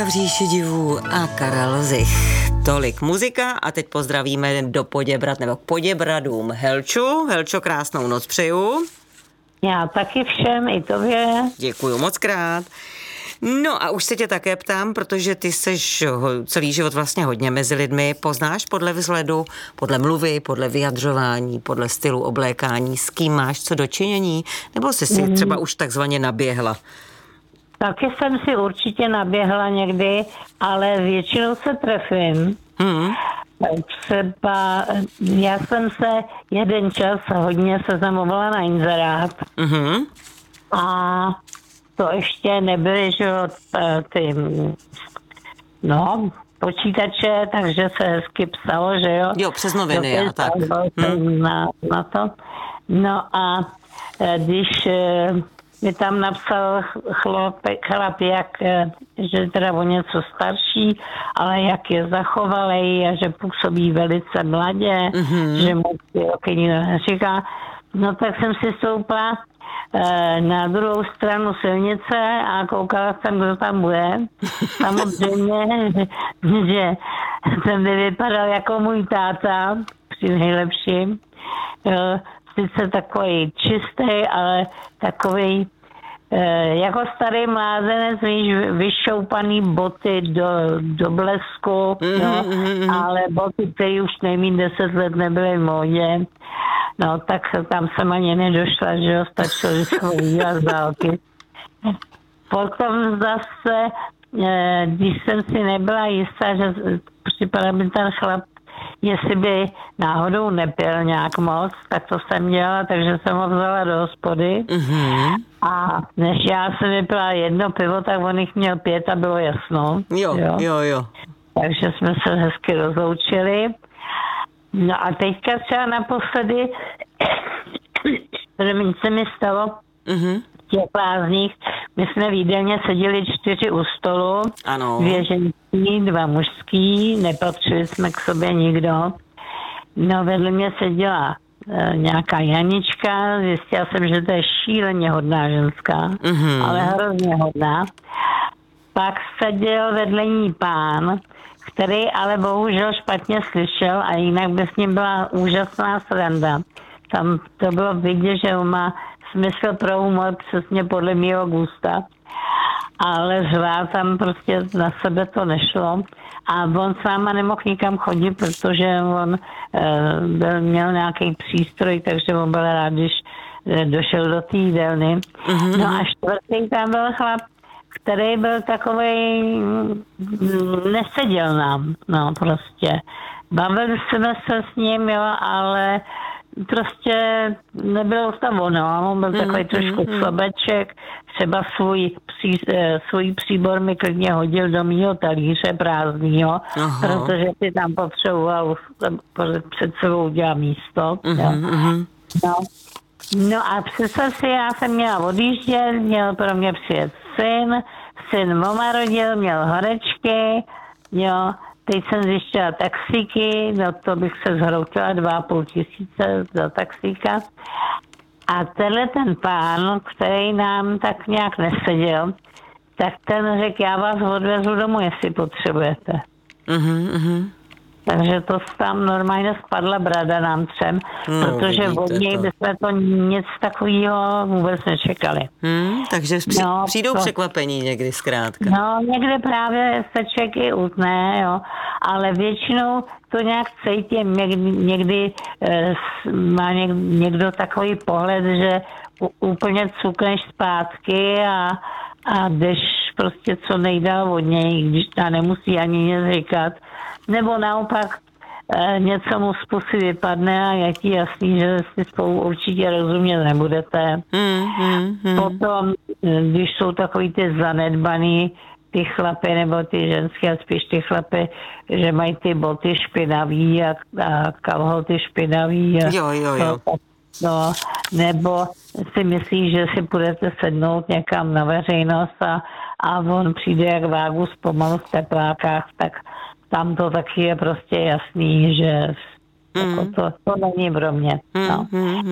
Helka v říši divů a Karel Zich. Tolik muzika a teď pozdravíme do Poděbrad nebo k Poděbradům Helču. Helčo, krásnou noc přeju. Já taky všem, i tobě. Děkuju moc krát. No a už se tě také ptám, protože ty seš celý život vlastně hodně mezi lidmi. Poznáš podle vzhledu, podle mluvy, podle vyjadřování, podle stylu oblékání, s kým máš co dočinění? Nebo jsi si třeba už takzvaně naběhla? Taky jsem si určitě naběhla někdy, ale většinou se trefím. Třeba já jsem se jeden čas hodně seznamovala na inzerát. A to ještě nebyly, že ty počítače, takže se hezky psalo, že jo. Jo, přes noviny a tak. Na to. No a když mi tam napsal chlap, že teda o něco starší, ale jak je zachovalej a že působí velice mladě, že mu nikdo neříká. No tak jsem si stoupla na druhou stranu silnice a koukala jsem, kdo tam bude. Samozřejmě, že jsem vypadal jako můj táta, při nejlepším. Sice takový čistý, ale takový jako starý mládenec, vyšoupaný boty do blesku, ale boty, které už nejmín 10 let nebyly v módě. No, tak tam jsem ani nedošla, že jo, stačilo, že jsem udělala z dálky. Potom zase, když jsem si nebyla jistá, že připadá mi ten chlap, jestli by náhodou nepil nějak moc, tak to jsem dělala, takže jsem ho vzala do hospody. A než já jsem vypila jedno pivo, tak on jich měl 5 a bylo jasno. Jo. Takže jsme se hezky rozloučili. No a teďka třeba naposledy, se mi stalo v těch lázních, my jsme v jídelně seděli 4 u stolu, ano. 2 ženský, 2 mužský, nepatřili jsme k sobě nikdo. No vedle mě seděla nějaká Janička, zjistila jsem, že to je šíleně hodná ženská, ale hrozně hodná. Pak seděl vedle ní pán, který ale bohužel špatně slyšel a jinak by s ním byla úžasná sranda. Tam to bylo vidět, že on má smysl pro humor přesně podle mýho gusta, ale zvát tam prostě na sebe to nešlo a on s náma nemohl nikam chodit, protože on měl nějaký přístroj, takže on byl rád, když došel do té jídelny. No a čtvrtý tam byl chlap, který byl takovej, neseděl nám, no prostě. Bavili jsme se s ním, jo, ale prostě nebylo to ono. On byl takový trošku slabeček, třeba svůj příbor mi klidně hodil do mýho talíře prázdnýho, protože si tam potřeboval před sebou udělat místo. No a představ si, já jsem měla odjíždět, měl pro mě přijet syn mama rodil, měl horečky, jo, teď jsem zjištěla taxíky, no to bych se zhroutila 2,5 tisíce za taxíka. A tenhle ten pán, který nám tak nějak neseděl, tak ten řekl, já vás odvezu domů, jestli potřebujete. Takže to tam normálně spadla brada nám třem, protože od něj bychom to nic takového vůbec nečekali. Takže přijdou překvapení někdy zkrátka. No, někde právě se člověk i utne, jo, ale většinou to nějak cítím. Někdy má někdo takový pohled, že úplně cukneš zpátky a jdeš prostě co nejdál od něj, když ta nemusí ani nic říkat. Nebo naopak něco mu z pusy vypadne a je ti jasný, že si spolu určitě rozumět nebudete. Potom, když jsou takový ty zanedbaný, ty chlapy nebo ty ženské, a spíš ty chlapy, že mají ty boty špinavý a kalhoty špinavý. Jo. No, nebo si myslí, že si budete sednout někam na veřejnost a on přijde jak vágus pomalu v teplákách, tak tam to taky je prostě jasný, že Jako to není pro mě. No.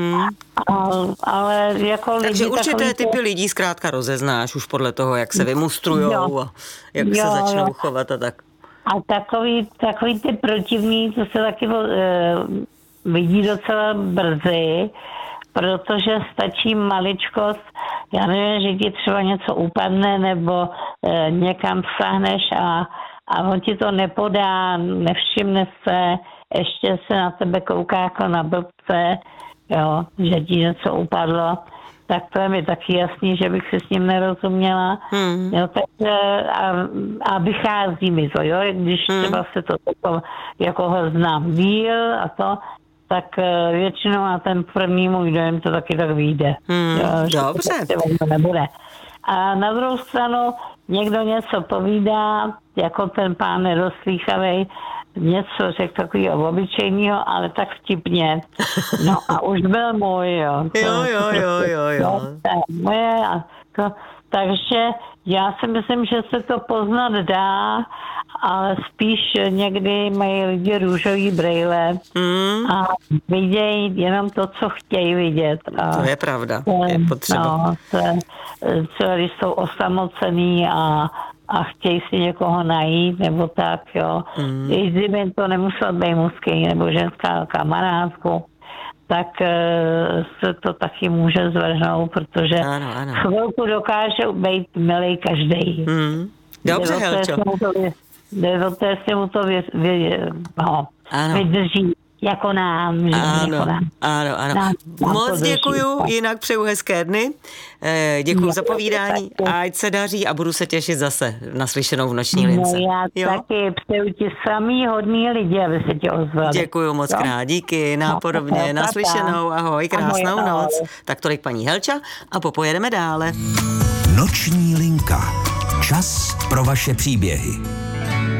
Ale jako lidi... Takže určité takový typy lidí zkrátka rozeznáš už podle toho, jak se vymustrujou a jak se začnou chovat a tak. A takový ty protivní, to se taky vidí docela brzy, protože stačí maličkost, já nevím, že ti třeba něco upadne nebo někam sáhneš a on ti to nepodá, nevšimne se, ještě se na tebe kouká jako na blbce, jo, že ti něco upadlo, tak to je mi taky jasný, že bych si s ním nerozuměla. Jo, takže a vychází mi to, jo, když třeba se to jako ho znám díl a to, tak většinou na ten první můj dojem to taky tak vyjde. Dobře. To nebude. A na druhou stranu někdo něco povídá, jako ten pán nedoslýchavej, něco řekl takového obyčejného, ale tak vtipně. No a už byl můj, jo. Jo. Moje a to, takže já si myslím, že se to poznat dá, ale spíš někdy mají lidi růžový brejle a vidějí jenom to, co chtějí vidět. A to je pravda, je potřeba. Co když jsou osamocený a chtějí si někoho najít, nebo tak, jo. I kdyby to nemuselo být mužský nebo ženská kamarádku, tak se to taky může zvrhnout, protože ano. chvilku dokáže být milej každej. Dobře, Helčo. Jestli mu to vydrží jako nám. Ano. Moc děkuju, jinak přeju hezké dny. Děkuju za povídání, ať se daří a budu se těšit zase naslyšenou v Noční lince. No, já taky přeju ti samý hodný lidi, aby se tě ozvali. Děkuju moc krát, díky, napodobně, naslyšenou, ahoj, krásnou noc. Tak tolik paní Helča a popojedeme dále. Noční linka. Čas pro vaše příběhy.